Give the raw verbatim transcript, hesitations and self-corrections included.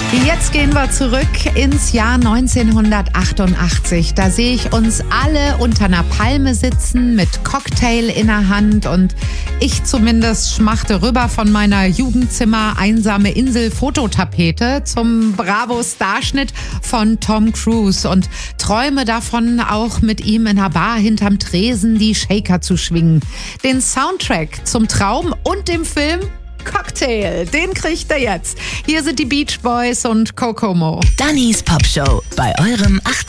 Jetzt gehen wir zurück ins Jahr neunzehnhundertachtundachtzig. Da sehe ich uns alle unter einer Palme sitzen mit Cocktail in der Hand und ich zumindest schmachte rüber von meiner Jugendzimmer einsame Insel Fototapete zum Bravo-Starschnitt von Tom Cruise und träume davon, auch mit ihm in einer Bar hinterm Tresen die Shaker zu schwingen. Den Soundtrack zum Traum und dem Film Cocktail, den kriegt er jetzt. Hier sind die Beach Boys und Kokomo. Dannys Popshow bei eurem achtzehnten